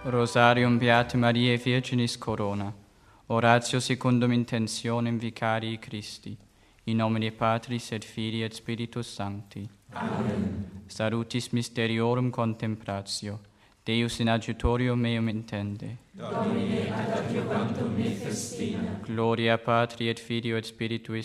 Rosarium Beate Mariae Virginis Corona. Oratio secundum intentionem Vicarii Christi. In nomine Patris et Filii et Spiritus Sancti. Amen. Salutis Mysteriorum Contemplatio. Deus in adjutorium meum intende. Domine ad adjuvantum me festina. Gloria Patri et Filio et Spiritui